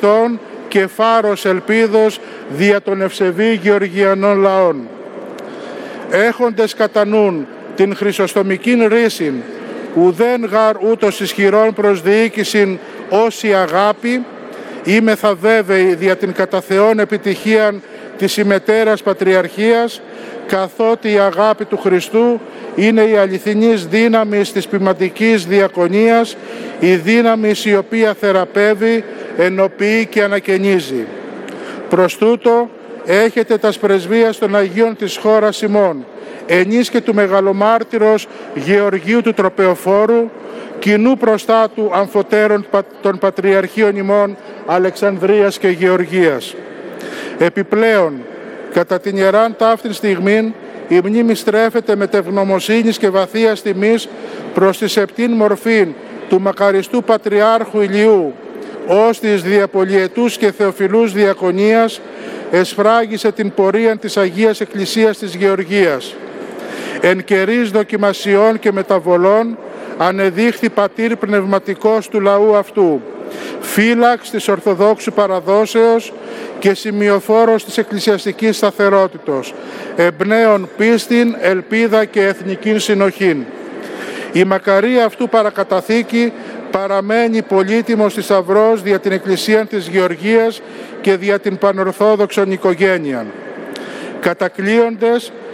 Χριστόν και φάρος ελπίδος δια των ευσεβή γεωργιανών λαών. Έχοντες κατά νουν την χρυσοστομικήν ρίσιν, ουδέν γαρ ούτως ισχυρών προς διοίκησιν όση αγάπη, είμεθα βέβαιοι δια την κατά Θεόν επιτυχίαν της ημετέρας Πατριαρχίας, καθότι η αγάπη του Χριστού είναι η αληθινής δύναμης της ποιμαντικής διακονίας, η δύναμης η οποία θεραπεύει, ενοποιεί και ανακαινίζει. Προς τούτο έχετε τας πρεσβείας των Αγίων της χώρας ημών, ενής και του μεγαλομάρτυρος Γεωργίου του Τροπεοφόρου, κοινού προστάτου αμφωτέρων των Πατριαρχείων ημών Αλεξανδρίας και Γεωργίας. Επιπλέον, κατά την ιεράν ταύτην στιγμήν, η μνήμη στρέφεται με τευγνωμοσύνης και βαθίας τιμής προς τη σεπτήν μορφήν του μακαριστού Πατριάρχου Ηλιού, ως της διαπολιετούς και θεοφιλούς διακονίας εσφράγισε την πορεία της Αγίας Εκκλησίας της Γεωργίας. Εν καιρής δοκιμασιών και μεταβολών ανεδείχθη πατήρ πνευματικός του λαού αυτού, φύλαξ της Ορθοδόξου παραδόσεως και σημειοφόρος της εκκλησιαστικής σταθερότητος, εμπνέων πίστην, ελπίδα και εθνικήν συνοχήν. Η μακαρία αυτού παρακαταθήκη παραμένει πολύτιμος θησαυρός δια την Εκκλησία της Γεωργίας και δια την πανορθόδοξον οικογένεια. Κατακλείοντες,